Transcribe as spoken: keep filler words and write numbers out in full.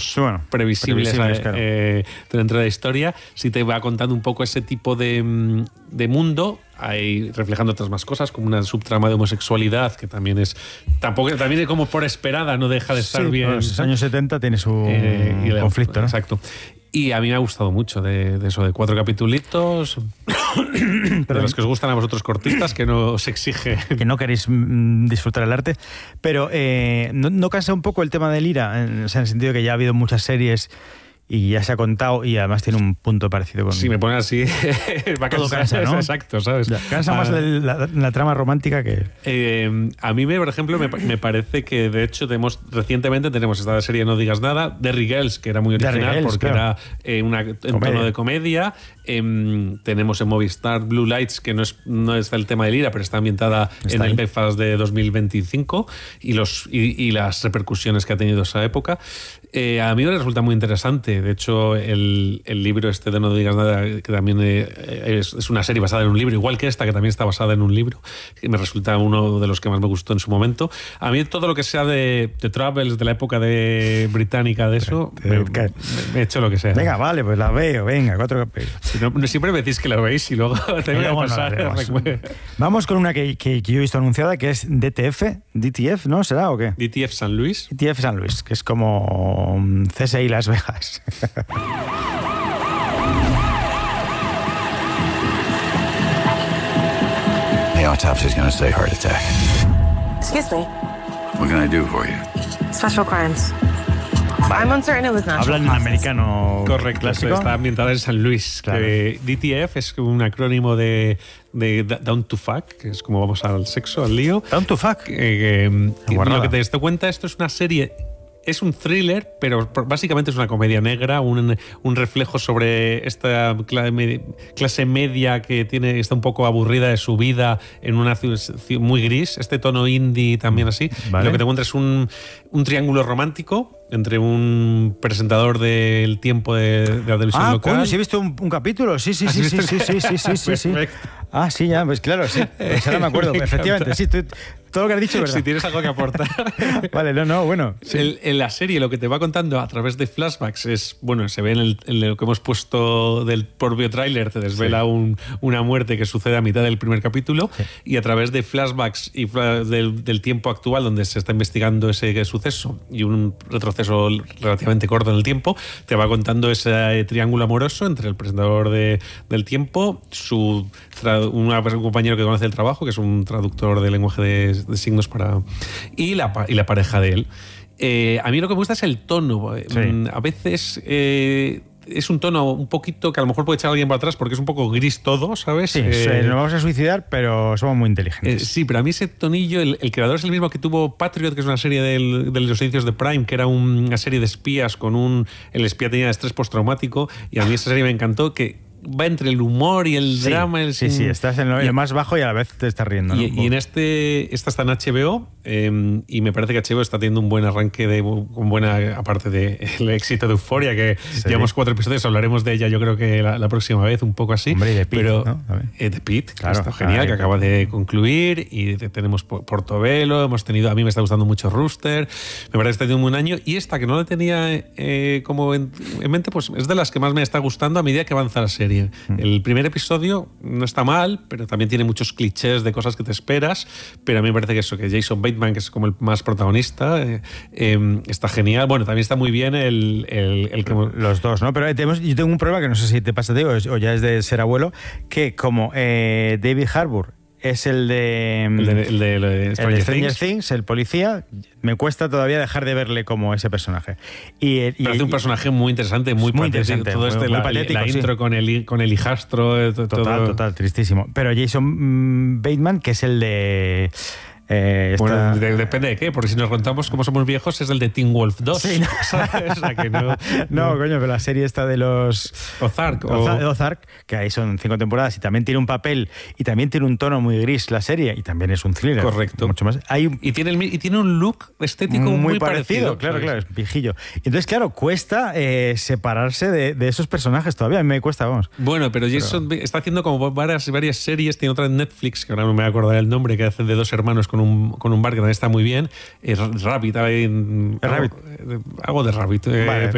menos bueno, previsibles, previsibles eh, claro. eh, dentro de la historia. Sí te va contando un poco ese tipo de, de mundo, ahí reflejando otras más cosas, como una subtrama de homosexualidad, que también es tampoco también es como por esperada, no deja de estar sí, bien. En los años setenta tiene su eh, y la, conflicto, ¿no? Exacto. Y a mí me ha gustado mucho de, de eso, de cuatro capitulitos, de los que os gustan a vosotros cortistas, que no os exige. Que no queréis mm, disfrutar el arte. Pero eh, ¿no, ¿no cansa un poco el tema del ira? En, o sea, en el sentido de que ya ha habido muchas series y ya se ha contado y además tiene un punto parecido con... Si me pone así, va a todo cansar, cansa, ¿no? Exacto, ¿sabes? Ya, cansa más Ah, la, la, la trama romántica que... Eh, a mí, me, por ejemplo, me, me parece que de hecho tenemos, recientemente tenemos esta serie No digas nada, Derry Girls, que era muy original Girls, porque claro. era eh, una, en Comedia. tono de comedia. Eh, tenemos en Movistar Blue Lights, que no es no está el tema del ira, pero está ambientada Está en ahí. el Belfast de dos mil veinticinco y, los, y, y las repercusiones que ha tenido esa época. Eh, a mí me resulta muy interesante. De hecho, el, el libro este de No digas nada, que también eh, es, es una serie basada en un libro, igual que esta, que también está basada en un libro, que me resulta uno de los que más me gustó en su momento. A mí todo lo que sea de, de Travels, de la época de británica, de eso, me, me, me he hecho lo que sea. Venga, vale, pues la veo, venga, cuatro capítulos. Si no, siempre me decís que la veis y luego te voy a Luego no pasar. la veremos. Vamos con una que, que, que yo he visto anunciada, que es D T F, D T F, ¿no? ¿Será o qué? D T F San Luis. D T F San Luis, que es como um, C S I Las Vegas. The autopsy's gonna say heart attack. Excuse me. What can I do for you? Special crimes. I'm uncertain it was natural Hablan en causes. americano Correcto, clásico. está ambientada en San Luis. Claro. Que D T F es un acrónimo de, de Down to Fuck, que es como vamos al sexo, al lío. Down to Fuck. Eh, eh, y Guarrada. lo que te das cuenta, esto es una serie. Es un thriller, pero básicamente es una comedia negra, un, un reflejo sobre esta clase media que tiene, está un poco aburrida de su vida en una ciudad muy gris, este tono indie también así. Vale. Lo que te encuentras es un, un triángulo romántico entre un presentador del tiempo de, de la televisión Ah, local. coño, sí he visto un, un capítulo, sí, sí, ¿Has sí, sí, visto? sí, sí, sí, sí, sí, sí. Perfecto. Ah, sí, ya, pues claro, sí. Pues ahora me acuerdo, Me efectivamente, encanta. sí, tú- todo lo que has dicho es verdad. Si tienes algo que aportar. Vale, no, no, bueno. sí. El- en la serie lo que te va contando a través de flashbacks es, bueno, se ve en, el, en lo que hemos puesto del propio tráiler, te desvela Sí. un- una muerte que sucede a mitad del primer capítulo y a través de flashbacks y fla- del, del tiempo actual donde se está investigando ese suceso y un retroceso relativamente corto en el tiempo, te va contando ese triángulo amoroso entre el presentador de, del tiempo, su tra- una- un compañero que conoce el trabajo, que es un traductor de lenguaje de, de signos para y la, pa- y la pareja de él. Eh, a mí lo que me gusta es el tono. Sí. Mm, A veces eh, es un tono un poquito que a lo mejor puede echar a alguien para atrás porque es un poco gris todo, ¿sabes? Sí, Eh, nos vamos a suicidar, pero somos muy eh, inteligentes. sí, pero a mí ese tonillo, el, el creador es el mismo que tuvo Patriot, que es una serie del- de los inicios de Prime, que era un- una serie de espías con un... El espía tenía estrés postraumático y a mí esa serie me encantó, que va entre el humor y el Sí, drama. El sí, sí, estás en lo, en lo más bajo y a la vez te estás riendo, ¿no? Y, y en este, esta está en H B O eh, y me parece que H B O está teniendo un buen arranque de, con buena, aparte del éxito de Euphoria, que Sí. llevamos cuatro episodios, hablaremos de ella yo creo que la, la próxima vez, un poco así. Hombre, y de Pitt, pero, ¿no? También. eh, de Pitt, que Claro, está genial, ah, que y- acaba de concluir y de- tenemos Por- Portobelo, hemos tenido, a mí me está gustando mucho Rooster, me parece que está teniendo un buen año y esta que no la tenía eh, como en, en mente, pues es de las que más me está gustando a medida que avanza la serie. Mm. El primer episodio no está mal, pero también tiene muchos clichés de cosas que te esperas, pero a mí me parece que eso, que Jason Bateman, que es como el más protagonista, eh, eh, está genial. Bueno, también está muy bien el, el, el que... Los dos, ¿no? Pero eh, tenemos, yo tengo un problema que no sé si te pasa a ti o, es- o ya es de ser abuelo, que como eh, David Harbour es el de... El de, el de- el de el Stranger de Stranger Things. Things, el policía, me cuesta todavía dejar de verle como ese personaje. Y, y- Pero hace un y- personaje muy interesante, muy, muy patético. interesante, Todo muy- este, muy la, patético, la sí. intro con el, con el hijastro. eh, to- Total, todo. total, tristísimo. Pero Jason mm, Bateman, que es el de... eh, esta- Bueno, de- depende de qué, porque si nos contamos cómo somos viejos, es el de Teen Wolf dos. Sí, no. ¿sabes? O sea, que no, No, coño, pero la serie esta de los... Ozark. o- Oza- Ozark, que ahí son cinco temporadas y también tiene un papel y también tiene un tono muy gris la serie y también es un thriller. Correcto. Mucho más. Hay un Y tiene, el mi- y tiene un look estético muy, parecido. claro, ¿sabes? claro, es viejillo. Entonces, claro, cuesta eh, separarse de, de esos personajes todavía. A mí me cuesta, vamos. Bueno, pero Jason está haciendo como varias, varias series. Tiene otra en Netflix, que ahora no me voy a acordar el nombre, que hace de dos hermanos con un, con un bar que también está muy bien. Eh, Rabbit, hay, Rabbit. algo, algo de Rabbit. eh, Vale.